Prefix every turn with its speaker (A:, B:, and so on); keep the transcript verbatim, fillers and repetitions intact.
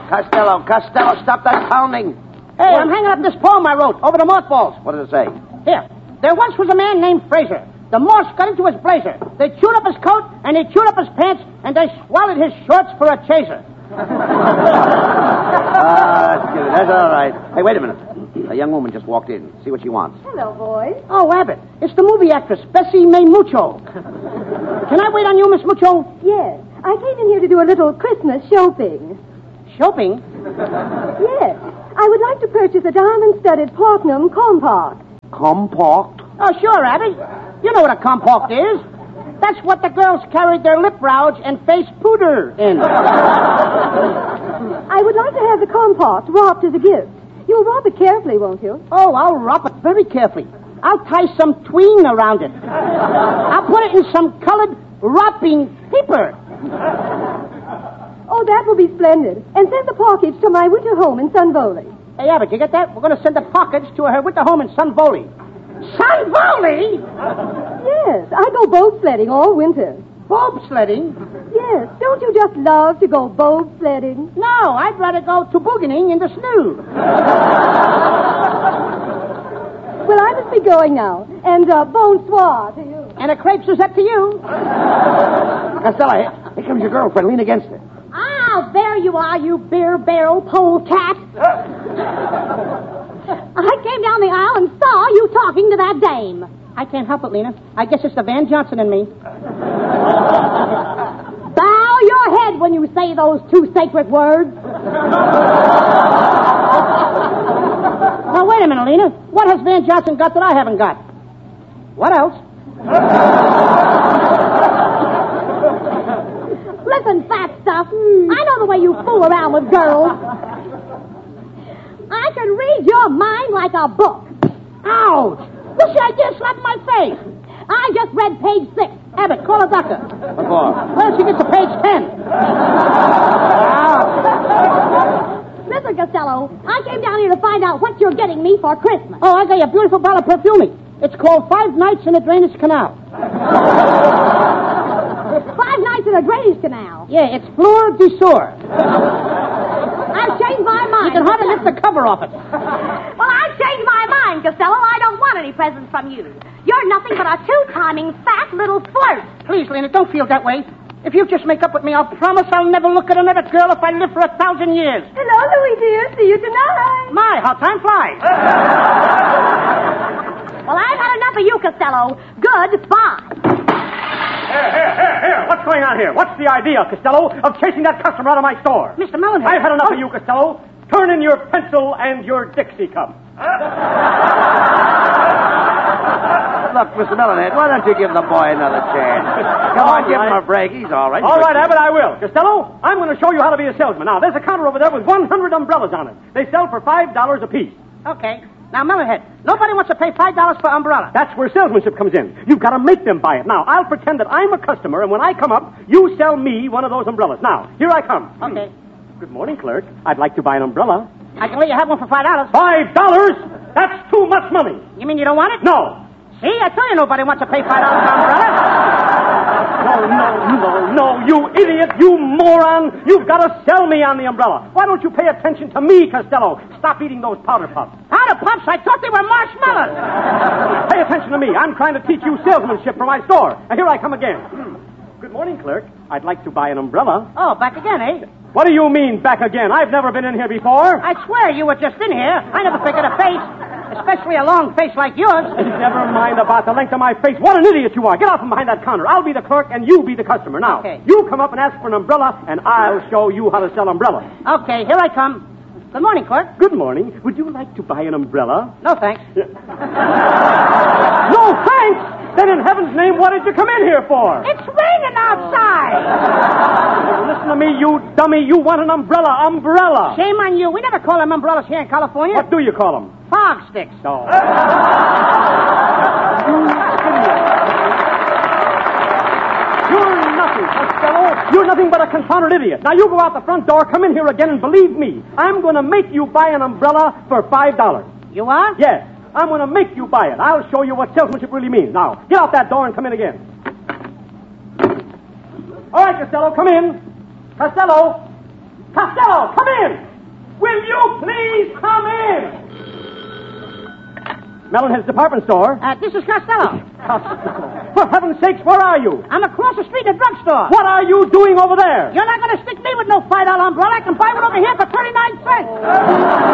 A: Costello, Costello, stop that pounding.
B: Hey, I'm hanging up this poem I wrote over the mothballs.
A: What does it say?
B: Here. There once was a man named Fraser. The moths got into his blazer. They chewed up his coat, and they chewed up his pants, and they swallowed his shorts for a chaser.
A: Ah, that's good. That's all right. Hey, wait a minute. A young woman just walked in. See what she wants.
C: Hello, boys.
B: Oh, Abbott. It's the movie actress, Bessie May Mucho. Can I wait on you, Miss Mucho?
C: Yes. I came in here to do a little Christmas shopping.
B: Shopping?
C: Yes. I would like to purchase a diamond-studded platinum compact.
A: Compact?
B: Oh, sure, Abbott. You know what a compact is. That's what the girls carried their lip rouge and face powder in.
C: I would like to have the compact wrapped as a gift. You'll wrap it carefully, won't you?
B: Oh, I'll wrap it very carefully. I'll tie some twine around it. I'll put it in some colored wrapping paper.
C: Oh, that will be splendid. And send the package to my winter home in Sunvoli.
B: Hey, Abbott, you get that? We're going to send the package to her winter home in Sunvoli. Sunvoli?
C: Yes, I go boat sledding all winter.
B: Boat sledding?
C: Yes, don't you just love to go boat sledding?
B: No, I'd rather go tobogganing in the snow.
C: Well, I must be going now. And uh, bonsoir to you.
B: And a crepe Suzette to you.
A: Costello, here, here comes your girlfriend. Lean against her.
D: Ah, there you are, you beer barrel polecat. I came down the aisle and saw you talking to that dame.
B: I can't help it, Lena. I guess it's the Van Johnson in me.
D: Bow your head when you say those two sacred words.
B: Now, wait a minute, Lena. What has Van Johnson got that I haven't got? What else?
D: Listen, fat stuff. I know the way you fool around with girls. I can read your mind like a book.
B: Ouch! What's the idea of slapping my face?
D: I just read page six.
B: Abbott, call a doctor.
A: What for?
B: Well, she gets to page ten.
D: Mister Costello, I came down here to find out what you're getting me for Christmas.
B: Oh, I got you a beautiful bottle of perfume. It's called Five Nights in a Drainage Canal.
D: Five nights in a drainage canal.
B: Yeah, it's Fleur du Sour.
D: I've changed my mind.
B: You can hardly lift the cover off it.
D: Well, I've changed my mind, Costello. I don't want any presents from you. You're nothing but a two-timing fat little flirt.
B: Please, Lena, don't feel that way. If you just make up with me, I'll promise I'll never look at another girl if I live for a thousand years.
C: Hello, Louie, dear. See you tonight.
B: My, how time flies.
D: Well, I've had enough of you, Costello. Goodbye.
E: Here, here, here, here. What's going on here? What's the idea, Costello, of chasing that customer out of my store?
B: Mister Mellenhead.
E: I've had enough of you, Costello. Turn in your pencil and your Dixie cup.
A: Look, Mister Mellenhead, why don't you give the boy another chance? Come on, give him a break. He's all right.
E: All right, Abbott, I will. Costello, I'm going to show you how to be a salesman. Now, there's a counter over there with one hundred umbrellas on it. They sell for five dollars apiece.
B: Okay. Now, Mellenhead, nobody wants to pay five dollars for umbrella.
E: That's where salesmanship comes in. You've got to make them buy it. Now, I'll pretend that I'm a customer, and when I come up, you sell me one of those umbrellas. Now, here I come.
B: Okay.
E: Good morning, clerk. I'd like to buy an umbrella.
B: I can let you have one for five dollars.
E: Five dollars? That's too much money.
B: You mean you don't want it?
E: No.
B: See, I tell you nobody wants to pay five dollars for umbrella.
E: No, no, no, no, you idiot, you moron. You've got to sell me on the umbrella. Why don't you pay attention to me, Costello? Stop eating those powder puffs.
B: Powder puffs? I thought they were marshmallows.
E: Pay attention to me. I'm trying to teach you salesmanship for my store. And here I come again. Good morning, clerk. I'd like to buy an umbrella.
B: Oh, back again, eh?
E: What do you mean, back again? I've never been in here before.
B: I swear you were just in here. I never figured a face, especially a long face like yours.
E: Never mind about the length of my face. What an idiot you are. Get out from behind that counter. I'll be the clerk and you be the customer. Now,
B: okay.
E: You come up and ask for an umbrella, and I'll show you how to sell umbrellas.
B: Okay, here I come. Good morning, clerk.
E: Good morning. Would you like to buy an umbrella?
B: No, thanks.
E: No, thanks? Then in heaven's name, what did you come in here for?
B: It's raining outside.
E: Listen to me, you dummy. You want an umbrella. Umbrella.
B: Shame on you. We never call them umbrellas here in California.
E: What do you call them?
B: Fog sticks.
E: Oh. You're nothing, Costello. You're nothing but a confounded idiot. Now you go out the front door, come in here again, and believe me, I'm going to make you buy an umbrella for five dollars.
B: You are?
E: Yes. I'm going to make you buy it. I'll show you what salesmanship really means. Now, get out that door and come in again. All right, Costello, come in. Costello. Costello, come in! Will you please come in? Mellonhead's department store.
B: Uh, this is Costello.
E: Costello. For heaven's sakes, where are you?
B: I'm across the street at the drugstore.
E: What are you doing over there?
B: You're not going to stick me with no five dollar umbrella. I can buy one over here for thirty-nine cents.